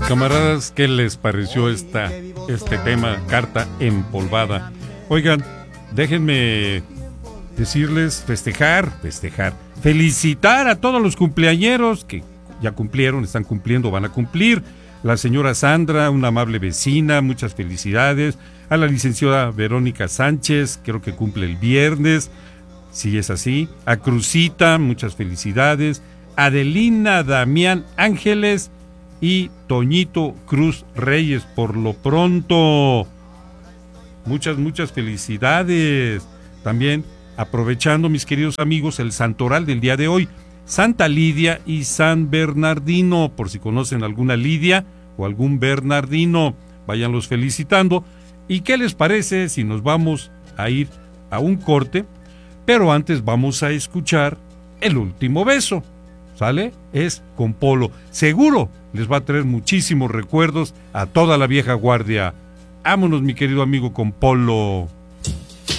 camaradas, ¿qué les pareció este tema, carta empolvada? Oigan, déjenme decirles, festejar, felicitar a todos los cumpleañeros que ya cumplieron, están cumpliendo, van a cumplir. La señora Sandra, una amable vecina, muchas felicidades. A la licenciada Verónica Sánchez, creo que cumple el viernes, si es así. A Cruzita, muchas felicidades. Adelina Damián Ángeles y Toñito Cruz Reyes, por lo pronto. Muchas felicidades. También, aprovechando, mis queridos amigos, el santoral del día de hoy, Santa Lidia y San Bernardino, por si conocen alguna Lidia o algún Bernardino, váyanlos felicitando. ¿Y qué les parece si nos vamos a ir a un corte? Pero antes vamos a escuchar El Último Beso, ¿sale? Es con Polo. Seguro les va a traer muchísimos recuerdos a toda la vieja guardia. Vámonos, mi querido amigo, con Polo.